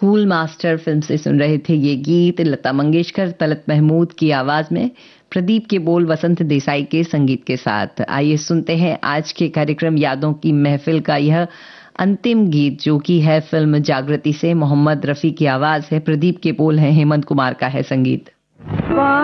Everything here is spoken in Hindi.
स्कूल मास्टर फिल्म से सुन रहे थे ये गीत। लता मंगेशकर, तलत महमूद की आवाज में, प्रदीप के बोल वसंत देसाई के संगीत के साथ। आइए सुनते हैं आज के कार्यक्रम यादों की महफिल का यह अंतिम गीत, जो कि है फिल्म जागृति से। मोहम्मद रफी की आवाज है, प्रदीप के बोल है, हेमंत कुमार का है संगीत।